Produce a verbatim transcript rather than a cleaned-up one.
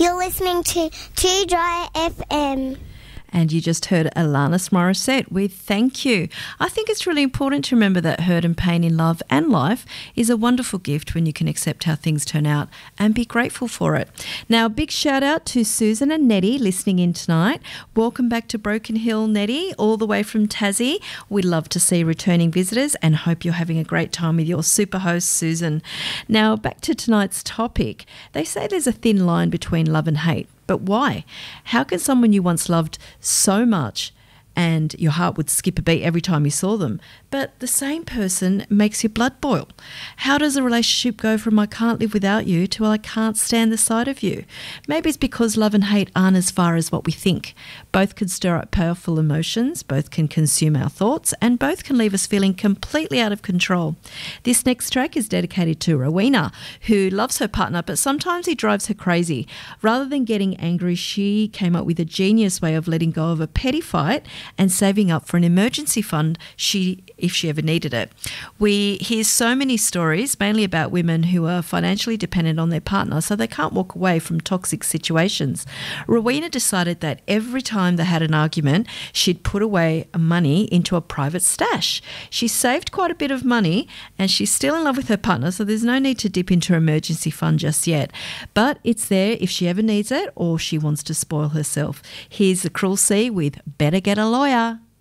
You're listening to Two Dry F M. And you just heard Alanis Morissette with Thank You. I think it's really important to remember that hurt and pain in love and life is a wonderful gift when you can accept how things turn out and be grateful for it. Now, a big shout out to Susan and Nettie listening in tonight. Welcome back to Broken Hill, Nettie, all the way from Tassie. We love to see returning visitors and hope you're having a great time with your super host, Susan. Now, back to tonight's topic. They say there's a thin line between love and hate. But why? How can someone you once loved so much and your heart would skip a beat every time you saw them, but the same person makes your blood boil? How does a relationship go from I can't live without you to I can't stand the sight of you? Maybe it's because love and hate aren't as far as what we think. Both can stir up powerful emotions, both can consume our thoughts, and both can leave us feeling completely out of control. This next track is dedicated to Rowena, who loves her partner, but sometimes he drives her crazy. Rather than getting angry, she came up with a genius way of letting go of a petty fight and saving up for an emergency fund she if she ever needed it. We hear so many stories, mainly about women who are financially dependent on their partner, so they can't walk away from toxic situations. Rowena decided that every time they had an argument, she'd put away money into a private stash. She saved quite a bit of money and she's still in love with her partner, so there's no need to dip into her emergency fund just yet. But it's there if she ever needs it or she wants to spoil herself. Here's the Cruel Sea with Better Get a Lawyer.